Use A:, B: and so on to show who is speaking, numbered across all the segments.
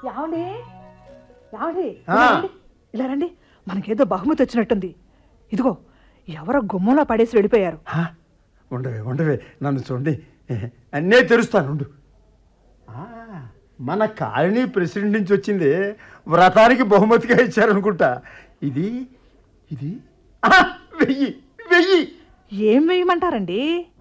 A: ఏమండి ఏమండి ఇలా రండి, మనకేదో బహుమతి వచ్చినట్టుంది. ఇదిగో ఎవరో గుమ్మంలో పడేసి వెళ్ళిపోయారు.
B: ఉండవే ఉండవే, నన్ను చూడండి, అన్నే తెరుస్తాను. మన కాలనీ ప్రెసిడెంట్ నుంచి వచ్చింది, వ్రతానికి బహుమతిగా ఇచ్చారనుకుంటా. ఇది ఇది 1000.
A: ఏం వేయమంటారండి?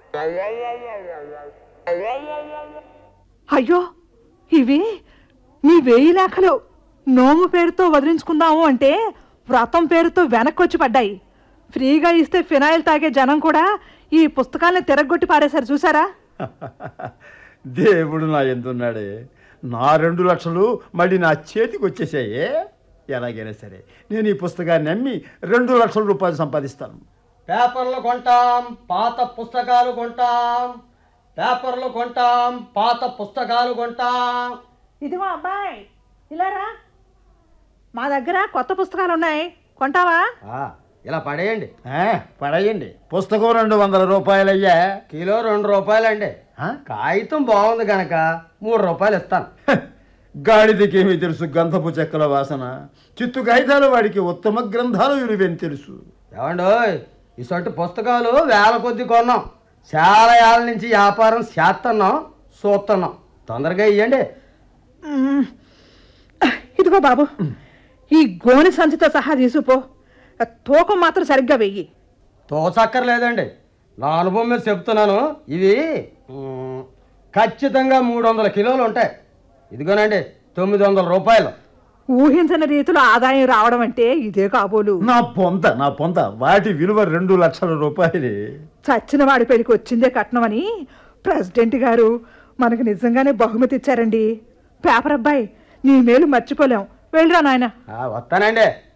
A: అయ్యో, ఇవి మీ 1000 లేఖలు నోము పేరుతో వదిలించుకుందాము అంటే వ్రతం పేరుతో వెనక్కి వచ్చి పడ్డాయి. ఫ్రీగా ఇస్తే ఫినాయిల్ తాగే జనం కూడా ఈ పుస్తకాలను తిరగొట్టి పారేశారు, చూసారా?
B: దేవుడు నా ఎందున్నాడే, నా 2 లక్షలు మళ్ళీ నా చేతికి వచ్చేసాయే. ఎలాగైనా సరే నేను ఈ పుస్తకాన్ని అమ్మి 2 లక్షల రూపాయలు సంపాదిస్తాను.
C: పేపర్లు కొంటాం, పాత పుస్తకాలు కొంటాం. పేపర్లు కొంటాం, పాత పుస్తకాలు కొంటాం.
A: ఇదిగో అబ్బాయి, ఇలారా, మా దగ్గర కొత్త పుస్తకాలు ఉన్నాయి, కొంటావా?
C: ఇలా పడేయండి.
B: పడేయండి. పుస్తకం 200 రూపాయలయ్యా.
C: కిలో 2 రూపాయలండి. కాగితం బాగుంది కనుక 3 రూపాయలు ఇస్తాను.
B: గాడిదకేమీ తెలుసు గంధపు చెక్కల వాసన. చిత్తు కాగితాలు వాడికి ఉత్తమ గ్రంథాలు విలువేని తెలుసు.
C: ఏమండోయ్, ఇసొంటి పుస్తకాలు వేల కొద్ది కొన్నాం. చాలా ఏళ్ళ నుంచి వ్యాపారం చేస్తున్నాం, చూస్తున్నాం. తొందరగా ఇవ్వండి.
A: ఇదిగో బాబు, ఈ గోని సంచితో సహా తీసుకుపో. తూకం మాత్రం సరిగ్గా వెయ్యి.
C: తోచక్కర్లేదండి, నా అనుభవం మీద చెప్తున్నాను. ఇవి ఖచ్చితంగా 300 కిలోలు ఉంటాయి. ఇదిగోనండి 900 రూపాయలు.
A: ఊహించని రీతిలో ఆదాయం రావడం అంటే ఇదే కాబోలు.
B: నా పొంత వాటి విలువ 2 లక్షల రూపాయలే.
A: చచ్చిన వాడి పెళ్లికి వచ్చిందే కట్నం అని ప్రెసిడెంట్ గారు మనకు నిజంగానే బహుమతి ఇచ్చారండి. పేపర్ అబ్బాయి, నీ మేలు మర్చిపోలేం. వెళ్ళరా నాయన.
C: వస్తానండి.